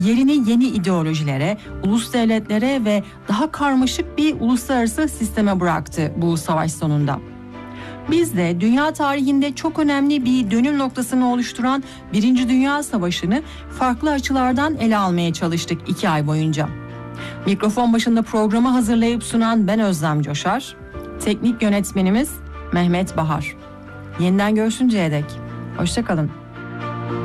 yerini yeni ideolojilere, ulus devletlere ve daha karmaşık bir uluslararası sisteme bıraktı bu savaş sonunda. Biz de dünya tarihinde çok önemli bir dönüm noktasını oluşturan Birinci Dünya Savaşı'nı farklı açılardan ele almaya çalıştık 2 ay boyunca. Mikrofon başında programı hazırlayıp sunan ben Özlem Coşar, teknik yönetmenimiz Mehmet Bahar. Yeniden görüşünceye dek hoşça kalın.